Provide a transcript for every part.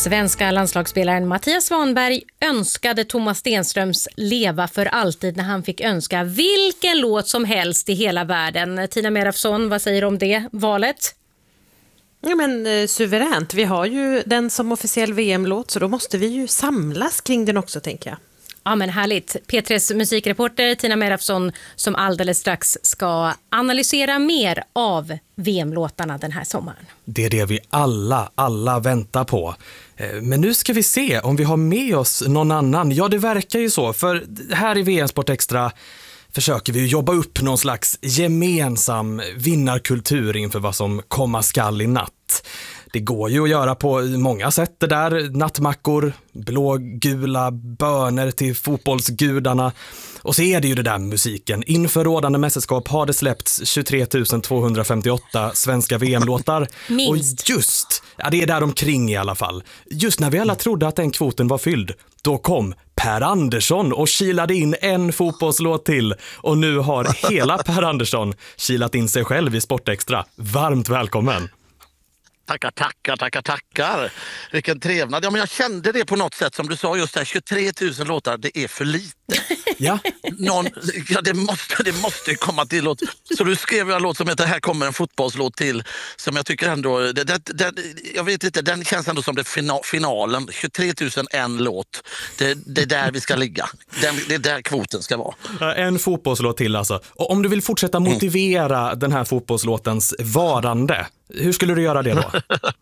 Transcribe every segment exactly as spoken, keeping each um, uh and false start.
Svenska landslagsspelaren Mattias Svanberg önskade Thomas Stenströms leva för alltid när han fick önska vilken låt som helst i hela världen. Tina Merafsson, vad säger du om det valet? Ja, men eh, suveränt. Vi har ju den som officiell V M-låt, så då måste vi ju samlas kring den också, tänker jag. Ja, men härligt. P tre:s musikreporter Tina Merafsson som alldeles strax ska analysera mer av V M-låtarna den här sommaren. Det är det vi alla, alla väntar på. Men nu ska vi se om vi har med oss någon annan. Ja, det verkar ju så, för här i V M Sport Extra försöker vi jobba upp någon slags gemensam vinnarkultur inför vad som komma skall i natt. Det går ju att göra på många sätt det där. Nattmackor, blågula böner till fotbollsgudarna. Och så är det ju det där musiken. Inför rådande mästerskap har det släppts tjugotre tusen tvåhundrafemtioåtta svenska V M-låtar. Minst. Och just, ja, det är där omkring i alla fall. Just när vi alla trodde att den kvoten var fylld, då kom Per Andersson och kilade in en fotbollslåt till. Och nu har hela Per Andersson kilat in sig själv i Sportextra. Varmt välkommen! Tackar, tackar, tackar, tackar. Vilken trevnad. Ja, men jag kände det på något sätt som du sa just där. tjugotre tusen låtar, det är för lite. Ja. Någon, ja, det måste, det måste komma till låt. Så du skrev jag en låt som heter Här kommer en fotbollslåt till. Som jag tycker ändå, det, det, det, jag vet inte, den känns ändå som det fina, finalen. tjugotre tusen en låt. Det, det är där vi ska ligga. Den, det är där kvoten ska vara. En fotbollslåt till alltså. Och om du vill fortsätta motivera mm. den här fotbollslåtens varande, hur skulle du göra det då?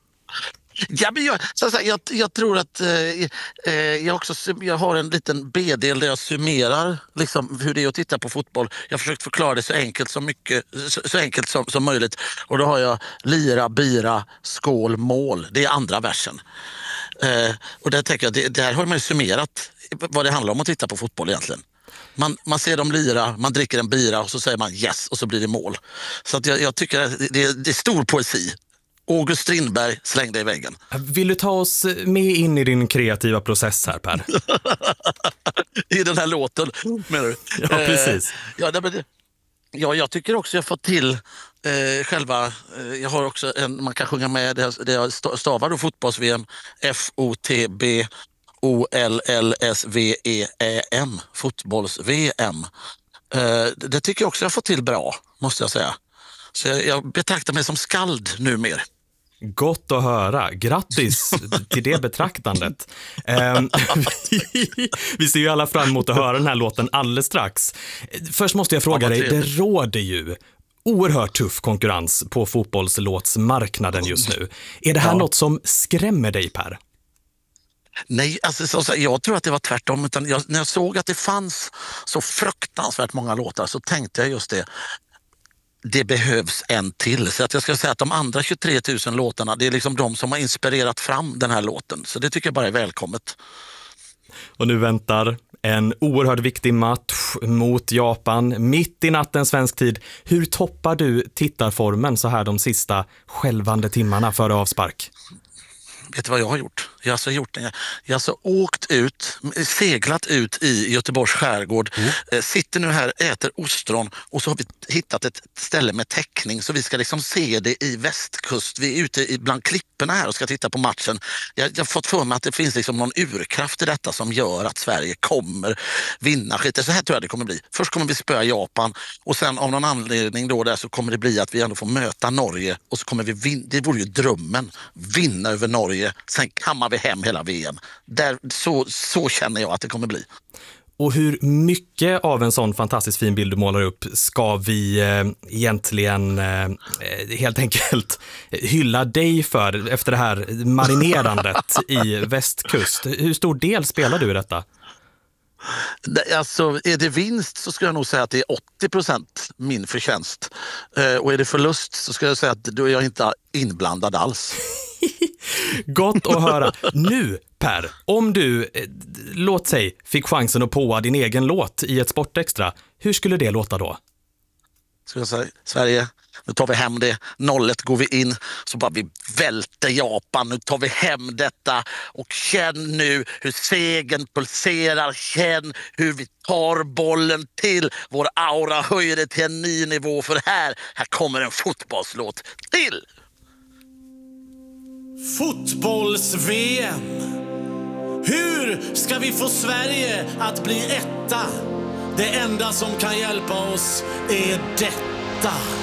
Ja, men jag, så att säga, jag, jag tror att eh, eh, jag, också, jag har en liten B-del där jag summerar liksom, hur det är att titta på fotboll. Jag har försökt förklara det så enkelt som, mycket, så, så enkelt som, som möjligt. Och då har jag lira, bira, skål, mål. Det är andra versen. Eh, och där tänker jag, det, där har man ju summerat vad det handlar om att titta på fotboll egentligen. Man, man ser dem lira, man dricker en bira och så säger man yes och så blir det mål. Så att jag, jag tycker att det, det är stor poesi. August Strindberg slängde i väggen. Vill du ta oss med in i din kreativa process här, Per? I den här låten, menar du? Ja, precis. Eh, ja, det, ja, jag tycker också jag får till eh, själva... Eh, jag har också en, man kan sjunga med det, det jag stavar då fotbolls-V M. F O T B O L L S V E Ä M. Fotbolls-V M. Eh, det tycker jag också jag får till bra, måste jag säga. Så jag, jag betraktar mig som skald numera. Gott att höra. Grattis till det betraktandet. Um, vi ser ju alla fram emot att höra den här låten alldeles strax. Först måste jag fråga dig, det råder ju oerhört tuff konkurrens på fotbollslåtsmarknaden just nu. Är det här ja. något som skrämmer dig, Per? Nej, alltså, så, så, jag tror att det var tvärtom. Utan jag, när jag såg att det fanns så fruktansvärt många låtar så tänkte jag just det. Det behövs en till. Så att jag ska säga att de andra tjugotre tusen låtarna, det är liksom de som har inspirerat fram den här låten. Så det tycker jag bara är välkommet. Och nu väntar en oerhört viktig match mot Japan mitt i natten svensk tid. Hur toppar du tittarformen så här de sista skälvande timmarna före avspark? Vet du vad jag har gjort? Jag har alltså gjort det. Jag har alltså åkt ut, seglat ut i Göteborgs skärgård. Mm. Sitter nu här, äter ostron och så har vi hittat ett ställe med täckning så vi ska liksom se det i västkust. Vi är ute bland klipporna här och ska titta på matchen. Jag, jag har fått för mig att det finns liksom någon urkraft i detta som gör att Sverige kommer vinna skit. Så här tror jag det kommer bli. Först kommer vi spöa Japan och sen av någon anledning då där så kommer det bli att vi ändå får möta Norge och så kommer vi vinna. Det vore ju drömmen. Vinna över Norge. Sen kammar vi hem hela V M. Där, så, så känner jag att det kommer bli. Och hur mycket av en sån fantastiskt fin bild du målar upp ska vi eh, egentligen eh, helt enkelt hylla dig för efter det här marinerandet i västkust? Hur stor del spelar du i detta? Alltså, är det vinst så skulle jag nog säga att det är åttio procent min förtjänst. Eh, och är det förlust så skulle jag säga att då är jag inte inblandad alls. Gott att höra. Nu, Per, om du, eh, låt säg, fick chansen att påa din egen låt i ett Sportextra, hur skulle det låta då? Ska jag säga, Sverige, nu tar vi hem det. noll ett går vi in, så bara vi välter Japan. Nu tar vi hem detta och känn nu hur segern pulserar. Känn hur vi tar bollen till. Vår aura höjer det till en ny nivå, för här, här kommer en fotbollslåt till. fotbolls-V M. Hur ska vi få Sverige att bli etta? Det enda som kan hjälpa oss är detta.